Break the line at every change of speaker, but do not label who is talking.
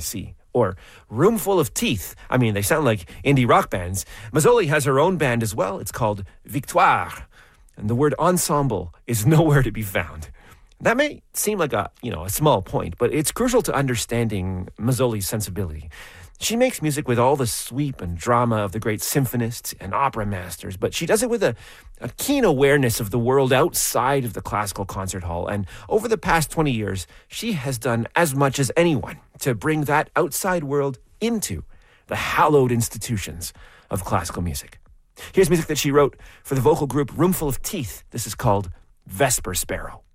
see. Or Room Full of Teeth. I mean, they sound like indie rock bands. Mazzoli has her own band as well. It's called Victoire. And the word ensemble is nowhere to be found. That may seem like a small point, but it's crucial to understanding Mazzoli's sensibility. She makes music with all the sweep and drama of the great symphonists and opera masters, but she does it with a keen awareness of the world outside of the classical concert hall. And over the past 20 years, she has done as much as anyone to bring that outside world into the hallowed institutions of classical music. Here's music that she wrote for the vocal group Roomful of Teeth. This is called Vesper Sparrow.